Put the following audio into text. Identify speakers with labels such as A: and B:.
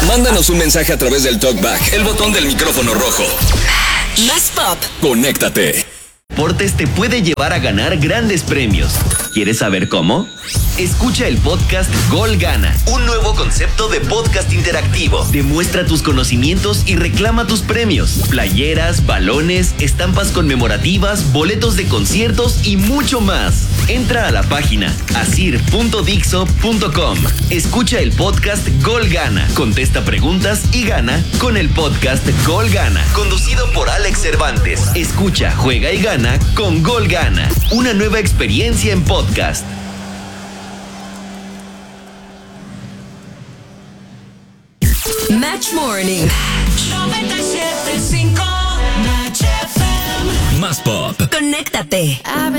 A: Mándanos un mensaje a través del TalkBack, el botón del micrófono rojo.
B: Más pop.
A: Conéctate.
C: Deportes te puede llevar a ganar grandes premios. ¿Quieres saber cómo? Escucha el podcast Gol Gana, un nuevo concepto de podcast interactivo. Demuestra tus conocimientos y reclama tus premios. Playeras, balones, estampas conmemorativas, boletos de conciertos y mucho más. Entra a la página asir.dixo.com. Escucha el podcast Gol Gana. Contesta preguntas y gana con el podcast Gol Gana, conducido por Alex Cervantes. Escucha, juega y gana con Gol Gana. Una nueva experiencia en podcast.
B: Match Morning. 97.5 Match FM.
A: Más pop.
B: Conéctate.